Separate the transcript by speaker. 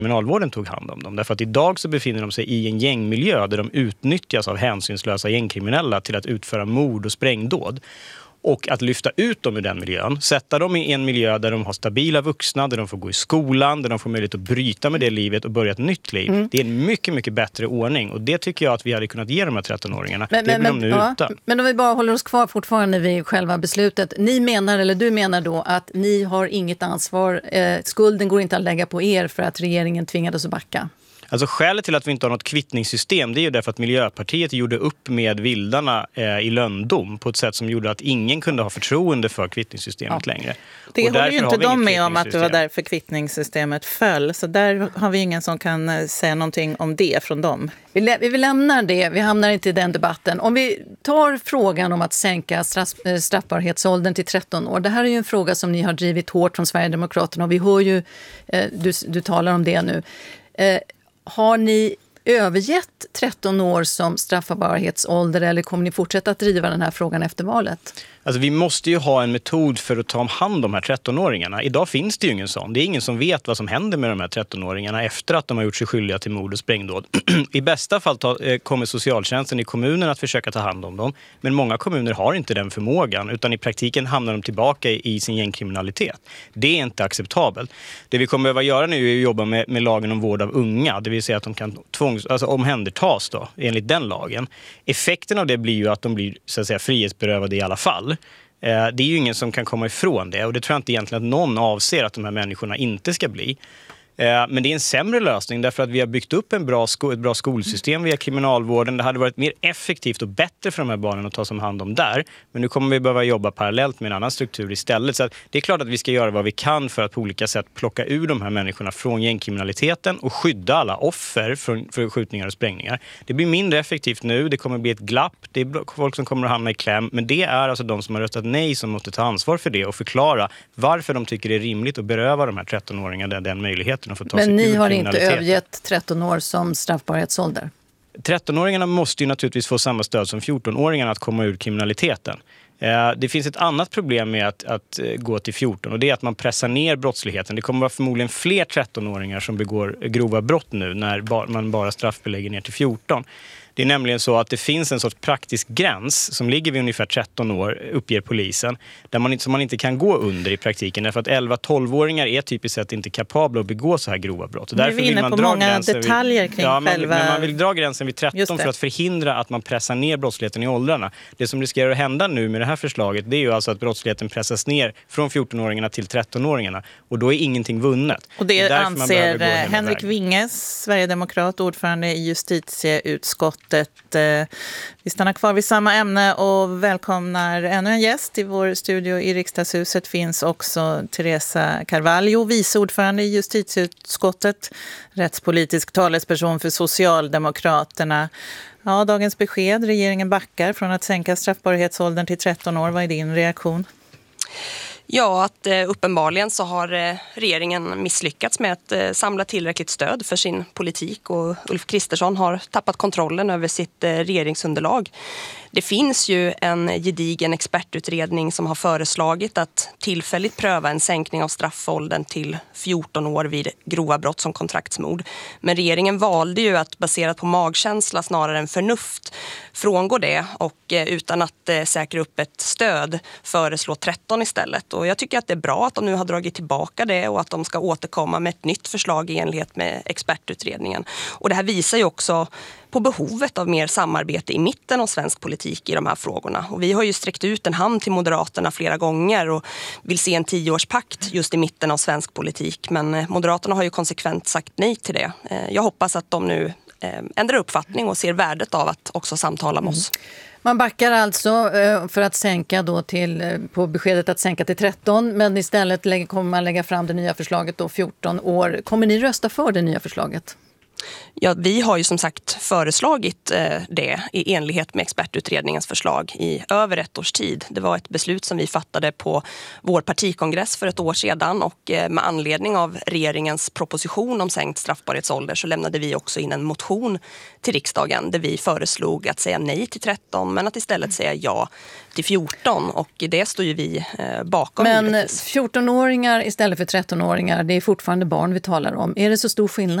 Speaker 1: kriminalvården tog hand om dem. Därför att idag så befinner de sig i en gängmiljö där de utnyttjas av hänsynslösa gängkriminella till att utföra mord och sprängdåd. Och att lyfta ut dem ur den miljön, sätta dem i en miljö där de har stabila vuxna, där de får gå i skolan, där de får möjlighet att bryta med det livet och börja ett nytt liv. Det är en mycket, mycket bättre ordning. Och det tycker jag att vi hade kunnat ge de här 13-åringarna. Men
Speaker 2: om vi bara håller oss kvar fortfarande vid själva beslutet. Du menar då att ni har inget ansvar, skulden går inte att lägga på er för att regeringen tvingades att backa?
Speaker 1: Alltså skälet till att vi inte har något kvittningssystem, det är ju därför att Miljöpartiet gjorde upp med vildarna i lönndom på ett sätt som gjorde att ingen kunde ha förtroende för kvittningssystemet längre.
Speaker 3: Det håller ju inte de med om att det var därför kvittningssystemet föll. Så där har vi ingen som kan säga någonting om det från dem.
Speaker 2: Vi lämnar det, vi hamnar inte i den debatten. Om vi tar frågan om att sänka straffbarhetsåldern till 13 år. Det här är ju en fråga som ni har drivit hårt från Sverigedemokraterna och vi hör ju, du talar om det nu. Har ni övergett 13 år som straffbarhetsålder eller kommer ni fortsätta att driva den här frågan efter valet?
Speaker 1: Alltså vi måste ju ha en metod för att ta hand om de här 13-åringarna. Idag finns det ju ingen sån. Det är ingen som vet vad som händer med de här 13-åringarna efter att de har gjort sig skyldiga till mord och sprängdåd. I bästa fall kommer socialtjänsten i kommunen att försöka ta hand om dem. Men många kommuner har inte den förmågan utan i praktiken hamnar de tillbaka i sin gängkriminalitet. Det är inte acceptabelt. Det vi kommer behöva göra nu är att jobba med lagen om vård av unga. Det vill säga att de kan omhändertas då, enligt den lagen. Effekten av det blir ju att de blir så att säga frihetsberövade i alla fall. Det är ju ingen som kan komma ifrån det och det tror jag inte egentligen att någon avser att de här människorna inte ska bli. Men det är en sämre lösning därför att vi har byggt upp ett bra skolsystem via kriminalvården. Det hade varit mer effektivt och bättre för de här barnen att ta som hand om där. Men nu kommer vi behöva jobba parallellt med en annan struktur istället. Så att det är klart att vi ska göra vad vi kan för att på olika sätt plocka ur de här människorna från gängkriminaliteten och skydda alla offer för skjutningar och sprängningar. Det blir mindre effektivt nu. Det kommer bli ett glapp. Det är folk som kommer att hamna i kläm. Men det är alltså de som har röstat nej som måste ta ansvar för det och förklara varför de tycker det är rimligt att beröva de här 13-åringarna den möjligheten.
Speaker 2: Men ni har inte övergett 13 år som straffbarhetsålder?
Speaker 1: 13-åringarna måste ju naturligtvis få samma stöd som 14-åringarna att komma ur kriminaliteten. Det finns ett annat problem med att gå till 14 och det är att man pressar ner brottsligheten. Det kommer vara förmodligen fler 13-åringar som begår grova brott nu när man bara straffbelägger ner till 14. Det är nämligen så att det finns en sorts praktisk gräns som ligger vid ungefär 13 år, uppger polisen, som man inte kan gå under i praktiken. Därför att 11-12-åringar är typiskt sett inte kapabla att begå så här grova brott.
Speaker 3: Därför vill man dra många detaljer kring själva...
Speaker 1: Men man vill dra gränsen vid 13 för att förhindra att man pressar ner brottsligheten i åldrarna. Det som riskerar att hända nu med det här förslaget det är ju alltså att brottsligheten pressas ner från 14-åringarna till 13-åringarna. Och då är ingenting vunnet.
Speaker 3: Och det anser Henrik Winges, Sverigedemokrat, ordförande i justitieutskottet. Vi stannar kvar vid samma ämne och välkomnar ännu en gäst. I vår studio i Riksdagshuset finns också Teresa Carvalho, vice ordförande i justitieutskottet, rättspolitisk talesperson för Socialdemokraterna. Ja, dagens besked, regeringen backar från att sänka straffbarhetsåldern till 13 år. Vad är din reaktion?
Speaker 4: Ja, att uppenbarligen så har regeringen misslyckats med att samla tillräckligt stöd för sin politik och Ulf Kristersson har tappat kontrollen över sitt regeringsunderlag. Det finns ju en gedigen expertutredning som har föreslagit att tillfälligt pröva en sänkning av straffåldern till 14 år vid grova brott som kontraktsmord. Men regeringen valde ju att baserat på magkänsla snarare än förnuft frångå det och utan att säkra upp ett stöd föreslå 13 istället. Och jag tycker att det är bra att de nu har dragit tillbaka det och att de ska återkomma med ett nytt förslag i enlighet med expertutredningen. Och det här visar ju också på behovet av mer samarbete i mitten av svensk politik i de här frågorna. Och vi har ju sträckt ut en hand till Moderaterna flera gånger och vill se en 10-årspakt just i mitten av svensk politik. Men Moderaterna har ju konsekvent sagt nej till det. Jag hoppas att de nu ändrar uppfattning och ser värdet av att också samtala med oss.
Speaker 2: Man backar alltså för att sänka då på beskedet att sänka till 13, men istället kommer man lägga fram det nya förslaget då 14 år. Kommer ni rösta för det nya förslaget?
Speaker 4: Ja, vi har ju som sagt föreslagit det i enlighet med expertutredningens förslag i över ett års tid. Det var ett beslut som vi fattade på vår partikongress för ett år sedan och med anledning av regeringens proposition om sänkt straffbarhetsålder så lämnade vi också in en motion till riksdagen där vi föreslog att säga nej till 13 men att istället säga ja till 14 och det står ju vi bakom.
Speaker 2: Men 14-åringar istället för 13-åringar, det är fortfarande barn vi talar om. Är det så stor skillnad?